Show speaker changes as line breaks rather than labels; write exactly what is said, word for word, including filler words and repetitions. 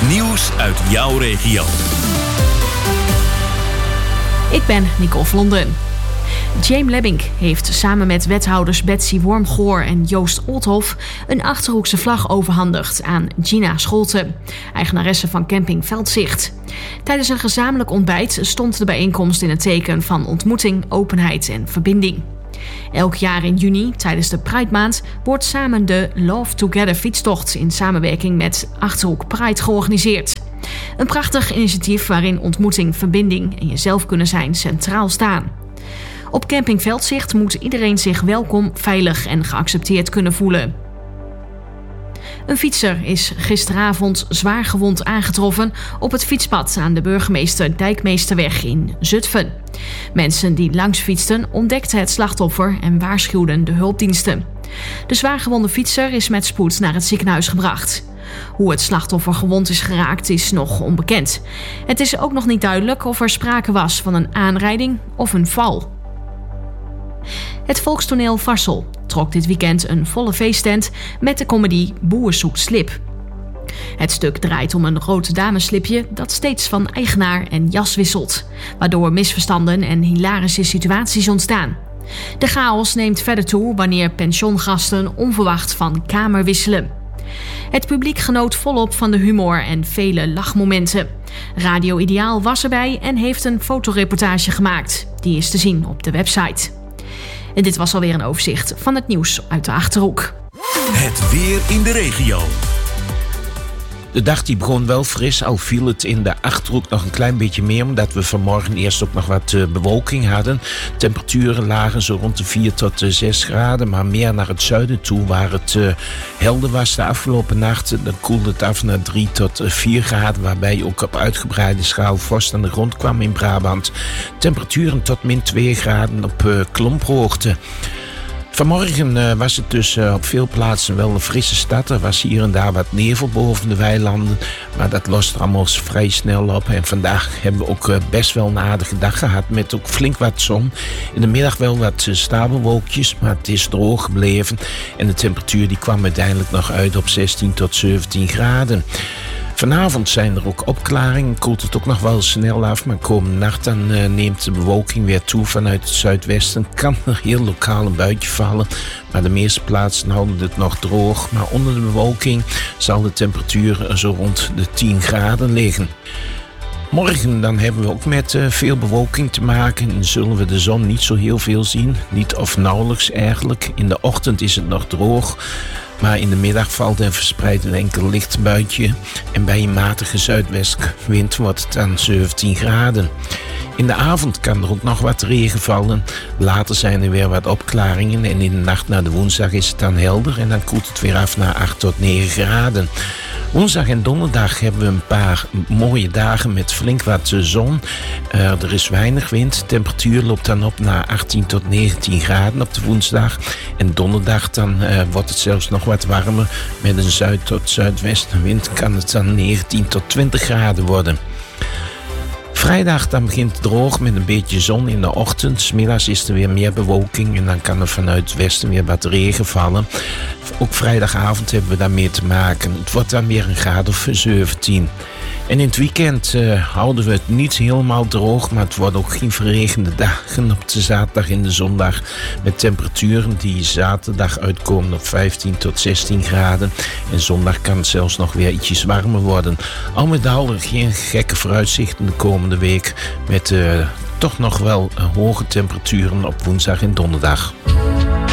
Nieuws uit jouw regio.
Ik ben Nicole Vlonden. James Lebbink heeft samen met wethouders Betsy Wormgoor en Joost Oldhoff een Achterhoekse vlag overhandigd aan Gina Scholte, eigenaresse van camping Veldzicht. Tijdens een gezamenlijk ontbijt stond de bijeenkomst in het teken van ontmoeting, openheid en verbinding. Elk jaar in juni, tijdens de Pride Maand, wordt samen de Love Together fietstocht in samenwerking met Achterhoek Pride georganiseerd. Een prachtig initiatief waarin ontmoeting, verbinding en jezelf kunnen zijn centraal staan. Op camping Veldzicht moet iedereen zich welkom, veilig en geaccepteerd kunnen voelen. Een fietser is gisteravond zwaar gewond aangetroffen op het fietspad aan de Burgemeester Dijkmeesterweg in Zutphen. Mensen die langs fietsten ontdekten het slachtoffer en waarschuwden de hulpdiensten. De zwaargewonde fietser is met spoed naar het ziekenhuis gebracht. Hoe het slachtoffer gewond is geraakt is nog onbekend. Het is ook nog niet duidelijk of er sprake was van een aanrijding of een val. Het volkstoneel Varssel trok dit weekend een volle feesttent met de comedy Boer zoekt slip. Het stuk draait om een rood dameslipje dat steeds van eigenaar en jas wisselt, waardoor misverstanden en hilarische situaties ontstaan. De chaos neemt verder toe wanneer pensioengasten onverwacht van kamer wisselen. Het publiek genoot volop van de humor en vele lachmomenten. Radio Ideaal was erbij en heeft een fotoreportage gemaakt. Die is te zien op de website. En dit was alweer een overzicht van het nieuws uit de Achterhoek.
Het weer in de regio.
De dag die begon wel fris, al viel het in de Achterhoek nog een klein beetje meer, omdat we vanmorgen eerst ook nog wat uh, bewolking hadden. Temperaturen lagen zo rond de vier tot zes graden, maar meer naar het zuiden toe, waar het uh, helder was de afgelopen nacht. Dan koelde het af naar drie tot vier graden, waarbij ook op uitgebreide schaal vorst aan de grond kwam in Brabant. Temperaturen tot min twee graden op uh, klomphoogte. Vanmorgen uh, was het dus uh, op veel plaatsen wel een frisse stad. Er was hier en daar wat nevel boven de weilanden. Maar dat lost allemaal vrij snel op. En vandaag hebben we ook uh, best wel een aardige dag gehad. Met ook flink wat zon. In de middag wel wat uh, stapelwolkjes. Maar het is droog gebleven. En de temperatuur die kwam uiteindelijk nog uit op zestien tot zeventien graden. Vanavond zijn er ook opklaringen, koelt het ook nog wel snel af, maar komende nacht dan uh, neemt de bewolking weer toe vanuit het zuidwesten. Kan er heel lokaal een buitje vallen, maar de meeste plaatsen houden het nog droog. Maar onder de bewolking zal de temperatuur zo rond de tien graden liggen. Morgen dan hebben we ook met uh, veel bewolking te maken en zullen we de zon niet zo heel veel zien. Niet of nauwelijks eigenlijk. In de ochtend is het nog droog. Maar in de middag valt er verspreid een enkel licht buitje. En bij een matige zuidwestwind wordt het dan zeventien graden. In de avond kan er ook nog wat regen vallen. Later zijn er weer wat opklaringen. En in de nacht naar de woensdag is het dan helder. En dan koelt het weer af naar acht tot negen graden. Woensdag en donderdag hebben we een paar mooie dagen met flink wat zon. Uh, er is weinig wind. De temperatuur loopt dan op naar achttien tot negentien graden op de woensdag. En donderdag dan uh, wordt het zelfs nog wat warmer. Met een zuid- tot zuidwestenwind kan het dan negentien tot twintig graden worden. Vrijdag dan begint het droog met een beetje zon in de ochtend. 's Middags is er weer meer bewolking en dan kan er vanuit het westen weer wat regen vallen. Ook vrijdagavond hebben we daarmee te maken. Het wordt dan weer een graad of zeventien. En in het weekend uh, houden we het niet helemaal droog, maar het wordt ook geen verregende dagen op de zaterdag en de zondag. Met temperaturen die zaterdag uitkomen op vijftien tot zestien graden. En zondag kan het zelfs nog weer ietsjes warmer worden. Al met al geen gekke vooruitzichten de komende week. Met uh, toch nog wel uh, hoge temperaturen op woensdag en donderdag.